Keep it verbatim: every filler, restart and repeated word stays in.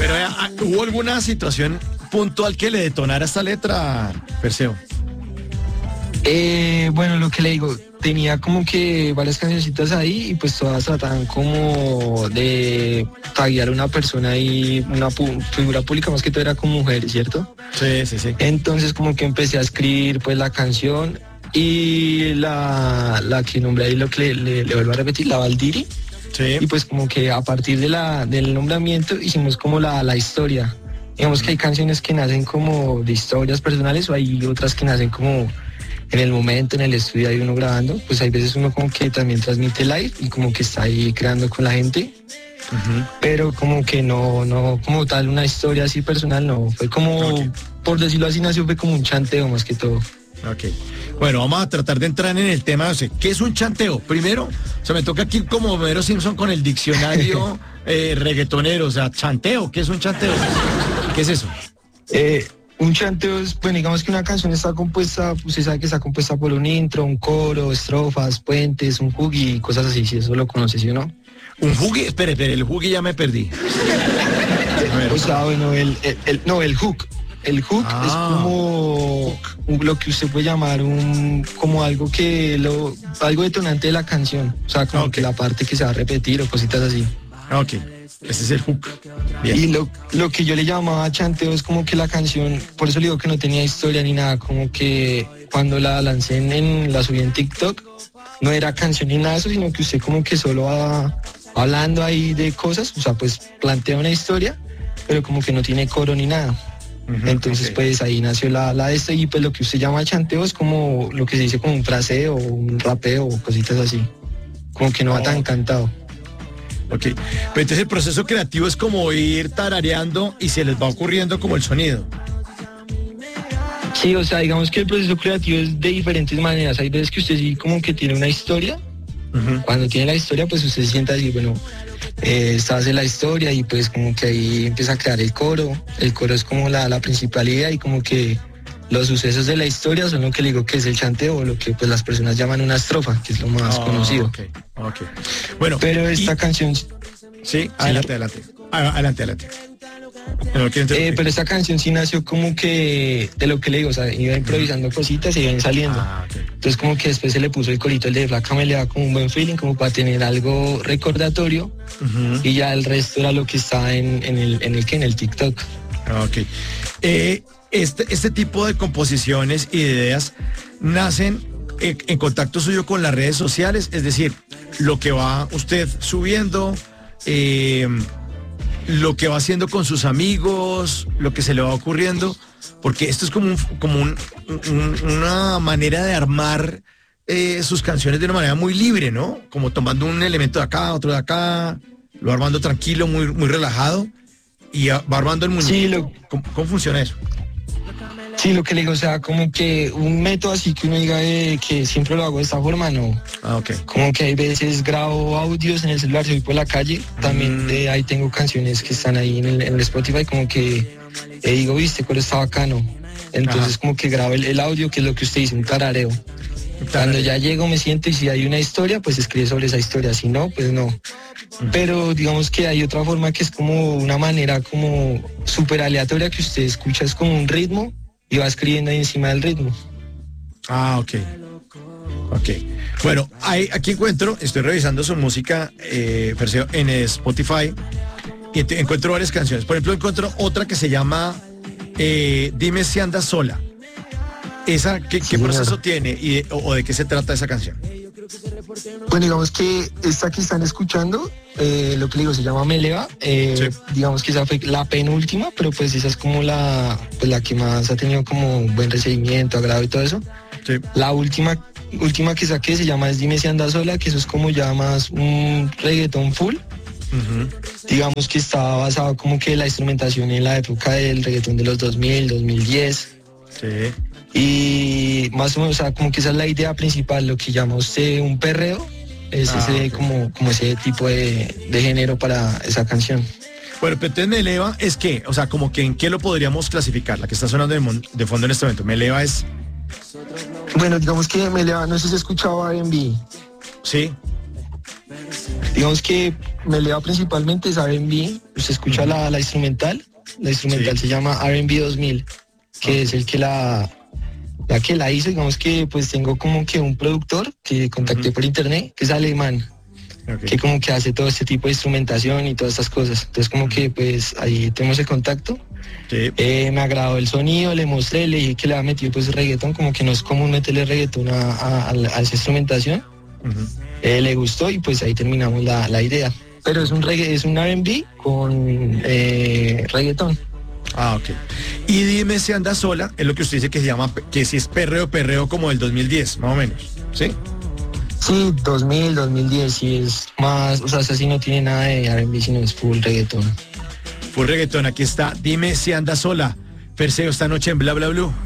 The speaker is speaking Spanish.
Pero eh, ¿hubo alguna situación puntual que le detonara esta letra, Perseo? Eh, bueno, lo que le digo, tenía como que varias cancioncitas ahí y pues todas trataban como de taguear a una persona y una pu- figura pública, más que todo era con mujeres, ¿cierto? Sí, sí, sí. Entonces como que empecé a escribir pues la canción y la, la que nombré ahí, lo que le, le, le vuelvo a repetir, la Valdiri. Sí. Y pues como que a partir de la, del nombramiento hicimos como la, la historia. Digamos que hay canciones que nacen como de historias personales o hay otras que nacen como en el momento, en el estudio ahí uno grabando. Pues hay veces uno como que también transmite live y como que está ahí creando con la gente. Uh-huh. Pero como que no, no como tal una historia así personal, no. Fue como, okay. Por decirlo así, nació fue como un chanteo más que todo. Ok. Bueno, vamos a tratar de entrar en el tema. O sea, ¿qué es un chanteo? Primero, o sea, me toca aquí como Homero Simpson con el diccionario eh, reggaetonero. O sea, chanteo, ¿qué es un chanteo? ¿Qué es eso? Eh, un chanteo es, bueno, digamos que una canción está compuesta, pues se sabe que está compuesta por un intro, un coro, estrofas, puentes, un hook y cosas así, si eso lo conoces, ¿sí o no? Un hook, espere, espere, el hook ya me perdí. O sea, bueno, el, el, el no, el hook. El hook ah. es como un, lo que usted puede llamar un como algo que lo algo detonante de la canción, o sea, como okay. que la parte que se va a repetir o cositas así. Ok, ese es el hook. Bien. Y lo, lo que yo le llamaba chanteo es como que la canción, por eso le digo que no tenía historia ni nada, como que cuando la lancé en, en la subí en TikTok, no era canción ni nada de eso, sino que usted como que solo va hablando ahí de cosas, o sea, pues plantea una historia, pero como que no tiene coro ni nada. Uh-huh, Entonces okay. pues ahí nació la, la de este y pues lo que usted llama chanteo es como lo que se dice como un fraseo, un rapeo o cositas así, como que no oh. va tan cantado. Ok, pero entonces el proceso creativo es como ir tarareando y se les va ocurriendo como el sonido. Sí, o sea, digamos que el proceso creativo es de diferentes maneras. Hay veces que usted sí como que tiene una historia. Uh-huh. Cuando tiene la historia, pues usted se sienta así, bueno, eh, esta hace la historia y pues como que ahí empieza a crear el coro. El coro es como la, la principal idea y como que los sucesos de la historia son lo que le digo que es el chanteo, o lo que pues las personas llaman una estrofa, que es lo más oh, conocido. Okay, okay. Bueno, pero esta y... canción... Sí, adelante, adelante. Adelante, adelante. No, eh, pero esta canción sí nació como que de lo que le digo, o sea, iba improvisando cositas y iban saliendo. Ah, okay. Entonces como que después se le puso el corito, el de Flaca me le da como un buen feeling, como para tener algo recordatorio. Uh-huh. Y ya el resto era lo que está en, en el en el que en el TikTok. Ok. Eh, este, este tipo de composiciones y de ideas nacen en, en contacto suyo con las redes sociales, es decir, lo que va usted subiendo, eh, lo que va haciendo con sus amigos, lo que se le va ocurriendo, porque esto es como, un, como un, un, una manera de armar eh, sus canciones de una manera muy libre, ¿no? Como tomando un elemento de acá, otro de acá, lo armando tranquilo, muy, muy relajado, y va armando el muñeco. Sí, lo... ¿Cómo, ¿Cómo funciona eso? Sí, lo que le digo, o sea, como que un método así que uno diga eh, que siempre lo hago de esta forma, no. Ah, ok. Como que hay veces grabo audios en el celular, si voy por la calle, también mm. de ahí tengo canciones que están ahí en el, en el Spotify, como que eh, digo, viste, pero está bacano. Entonces Ajá. como que grabo el, el audio, que es lo que usted dice, un tarareo. Un tarareo. Cuando ya llego, me siento y si hay una historia, pues escribe sobre esa historia, si no, pues no. Mm. Pero digamos que hay otra forma que es como una manera como súper aleatoria que usted escucha, es como un ritmo y va escribiendo ahí encima del ritmo. Ah, ok. Ok. Bueno, hay, aquí encuentro, estoy revisando su música, eh, Perseo, en Spotify, y te, encuentro varias canciones. Por ejemplo, encuentro otra que se llama eh, Dime si andas sola. Esa, ¿qué, sí, qué proceso tiene y de, o, o de qué se trata esa canción? Bueno, digamos que esta que están escuchando, eh, lo que le digo, se llama Me Eleva, eh, sí. digamos que esa fue la penúltima, pero pues esa es como la, pues la que más ha tenido como un buen recibimiento, agrado y todo eso. Sí. La última, última que saqué se llama es Dime si andas sola, que eso es como ya más un reggaetón full. Uh-huh. Digamos que está basado como que la instrumentación en la época del reggaetón de los dos mil, dos mil diez. Sí. Y más o menos, o sea, como que esa es la idea principal, lo que llama usted un perreo, es ah, ese okay. como, como ese tipo de, de género para esa canción. Bueno, pero entonces Me Eleva es qué, o sea, como que en qué lo podríamos clasificar, la que está sonando de, mon- de fondo en este momento. Me Eleva es... Bueno, digamos que Me Eleva, no sé si has escuchado R and B. Sí. Digamos que me leo principalmente es R and B. Usted escucha la, la instrumental. La instrumental Sí. se llama R and B dos mil, que es el que la, la que la hizo. Digamos que pues tengo como que un productor que contacté Ujú. por internet, que es alemán, Ok. que como que hace todo este tipo de instrumentación y todas estas cosas. Entonces como que pues ahí tenemos el contacto. Sí. Eh, me agradó el sonido, le mostré, le dije que le había metido pues reggaetón, como que no es común meterle reggaetón a, a, a la- a esa instrumentación. Ujú. Eh, le gustó y pues ahí terminamos la, la idea. Pero es un reggae, es un R and B con eh, reggaetón. Ah, ok. Y dime si anda sola, es lo que usted dice que se llama, que si es perreo, perreo como del dos mil diez, más o menos, ¿sí? Sí, dos mil, dos mil diez, sí es más, o sea, esa sí no tiene nada de R and B, sino es full reggaetón. Full reggaetón, aquí está. Dime si anda sola. Perseo esta noche en Bla Bla Blue.